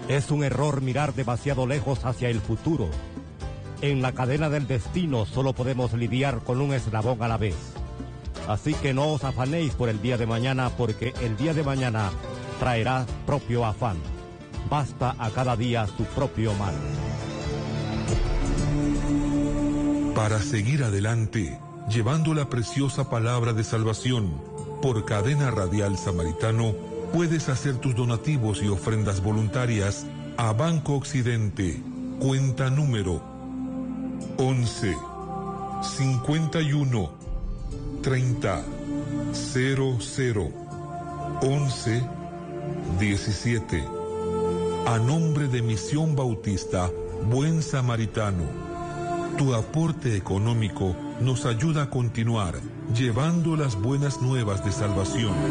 Es un error mirar demasiado lejos hacia el futuro. En la cadena del destino solo podemos lidiar con un eslabón a la vez. Así que no os afanéis por el día de mañana, porque el día de mañana traerá propio afán. Basta a cada día su propio mal. Para seguir adelante, llevando la preciosa palabra de salvación, por Cadena Radial Samaritano, puedes hacer tus donativos y ofrendas voluntarias a Banco Occidente, cuenta número 11 51 30 00 11 17. A nombre de Misión Bautista Buen Samaritano, tu aporte económico nos ayuda a continuar llevando las buenas nuevas de salvación.